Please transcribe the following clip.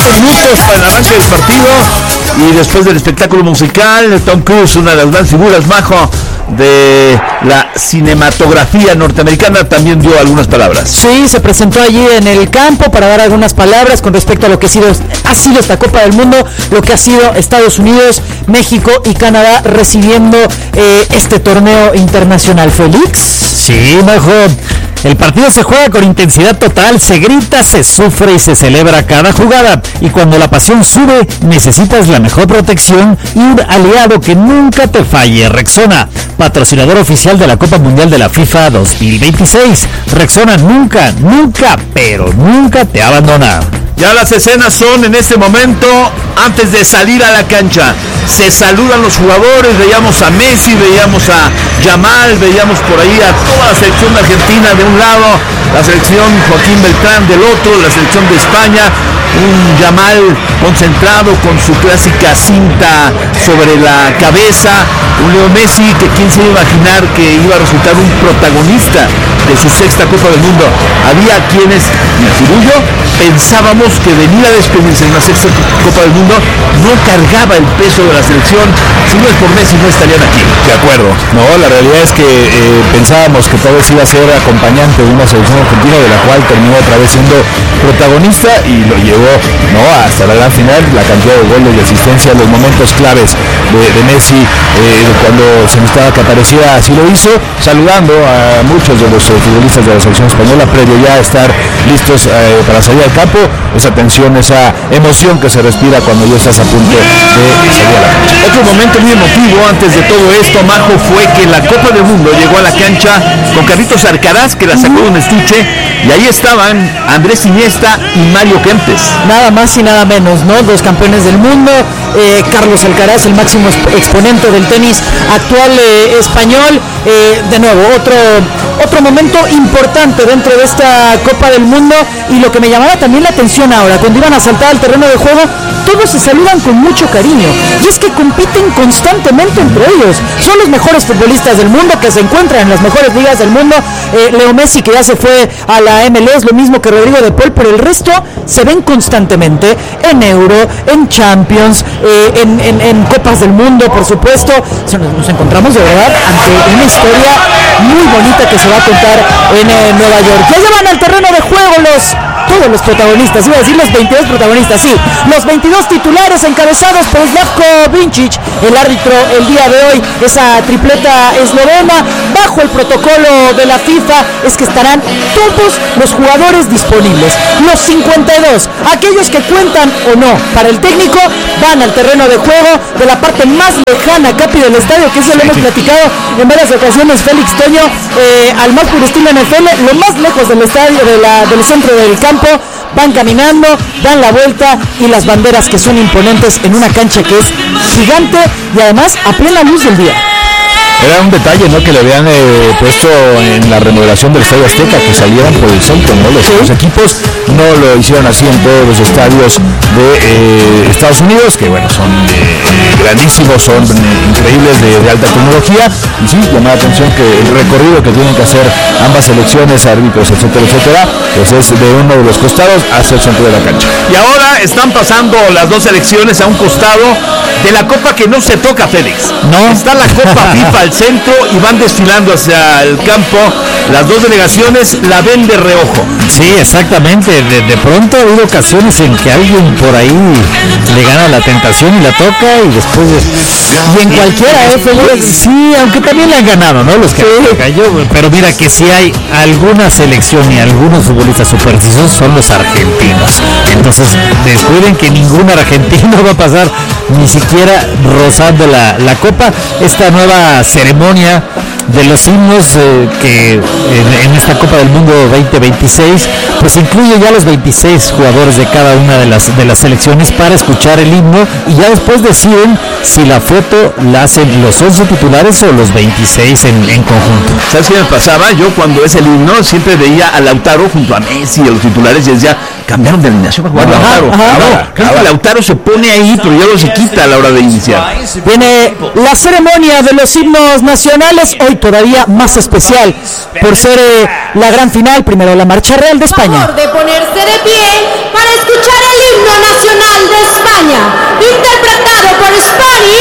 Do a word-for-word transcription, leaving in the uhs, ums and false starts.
veinte minutos para el arranque del partido. Y después del espectáculo musical, Tom Cruise, una de las grandes figuras, Majo, de la cinematografía norteamericana, también dio algunas palabras. Sí, se presentó allí en el campo para dar algunas palabras con respecto a lo que ha sido, ha sido esta Copa del Mundo, lo que ha sido Estados Unidos, México y Canadá recibiendo eh, este torneo internacional. Félix. Sí, Majo. El partido se juega con intensidad total, se grita, se sufre y se celebra cada jugada. Y cuando la pasión sube, necesitas la mejor protección y un aliado que nunca te falle. Rexona, patrocinador oficial de la Copa Mundial de la FIFA dos mil veintiséis. Rexona nunca, nunca, pero nunca te abandona. Ya las escenas son en este momento antes de salir a la cancha. Se saludan los jugadores, veíamos a Messi, veíamos a Yamal, veíamos por ahí a toda la selección de Argentina de un lado, la selección Joaquín Beltrán del otro, la selección de España, un Yamal concentrado con su clásica cinta sobre la cabeza, un Leo Messi que quién se iba a imaginar que iba a resultar un protagonista de su sexta Copa del Mundo. Había quienes, me atribuyo, pensábamos que venir a despedirse en la sexta Copa del Mundo no cargaba el peso de la selección. Si no es por Messi no estarían aquí. De acuerdo. No, la realidad es que eh, pensábamos que tal vez iba a ser acompañante de una selección argentina, de la cual terminó otra vez siendo protagonista y lo llevó no hasta la gran final. La cantidad de goles y asistencia, los momentos claves de, de Messi eh, cuando se necesitaba que apareciera, así lo hizo, saludando a muchos de los eh, futbolistas de la selección española previo ya a estar listos eh, para salir al campo. Esa tensión, esa emoción que se respira cuando ya estás a punto de salir a la cancha. Otro momento muy emotivo antes de todo esto, Majo, fue que la Copa del Mundo llegó a la cancha con Carlitos Alcaraz, que la sacó de un estuche, y ahí estaban Andrés Iniesta y Mario Kempes. Nada más y nada menos, ¿no? Dos campeones del mundo, eh, Carlos Alcaraz, el máximo exponente del tenis actual eh, español. Eh, de nuevo, otro, otro momento importante dentro de esta Copa del Mundo, y lo que me llamaba también la atención ahora, cuando iban a saltar al terreno de juego, todos se saludan con mucho cariño, y es que compiten constantemente entre ellos. Son los mejores futbolistas del mundo, que se encuentran en las mejores ligas del mundo. eh, Leo Messi, que ya se fue a la M L S, lo mismo que Rodrigo de Paul, pero el resto se ven constantemente en Euro, en Champions, eh, en, en, en Copas del Mundo, por supuesto. Nos encontramos de verdad ante una historia muy bonita que se va a contar en eh, Nueva York. Ya llevan al terreno de juego los todos los protagonistas, iba a decir los veintidós protagonistas, sí, los veintidós titulares encabezados por Slavko Vincic, el árbitro el día de hoy, esa tripleta eslovena. Bajo el protocolo de la FIFA es que estarán todos los jugadores disponibles, los cincuenta y dos, aquellos que cuentan o no para el técnico, van al terreno de juego de la parte más lejana, Capi, del estadio, que eso lo hemos platicado en varias ocasiones, Félix Toño, eh, al más puro estilo N F L, lo más lejos del estadio, de la, del centro del campo. Van caminando, dan la vuelta, y las banderas que son imponentes en una cancha que es gigante y además a plena luz del día. Era un detalle, ¿no?, que le habían eh, puesto en la remodelación del Estadio Azteca, que salieran por el centro, ¿no? Los, los equipos no lo hicieron así en todos los estadios de eh, Estados Unidos, que bueno, son eh, grandísimos, son eh, increíbles, de, de alta tecnología, y sí, llama la atención que el recorrido que tienen que hacer ambas selecciones, árbitros, etcétera, etcétera, pues es de uno de los costados hacia el centro de la cancha. Y ahora están pasando las dos selecciones a un costado de la copa que no se toca, Félix. No. Está la Copa FIFA al centro y van desfilando hacia el campo. Las dos delegaciones la ven de reojo. Sí, exactamente. De, de pronto ha habido ocasiones en que alguien por ahí le gana la tentación y la toca, y después de... y en cualquiera, ¿eh, Félix? Sí, aunque también le han ganado, ¿no? Los que sí. cayó. Pero mira que si hay alguna selección y algunos futbolistas supersticiosos son los argentinos. Entonces descubren que ningún argentino va a pasar ni siquiera rozando la, la copa. Esta nueva ceremonia de los himnos eh, que en, en esta Copa del Mundo veinte veintiséis pues incluye ya los veintiséis jugadores de cada una de las de las selecciones para escuchar el himno, y ya después deciden si la foto la hacen los once titulares o los veintiséis en, en conjunto. ¿Sabes qué me pasaba? Yo cuando es el himno siempre veía a Lautaro junto a Messi, a los titulares, y decía, cambiaron de alineación para jugar ajá, Lautaro. Ajá, ahora, creo que Lautaro se pone ahí, pero ya lo se quita a la hora de iniciar. Viene la ceremonia de los himnos nacionales, hoy todavía más especial por ser eh, la gran final. Primero la marcha real de España. Por favor de ponerse de pie para escuchar el himno nacional. por Spari.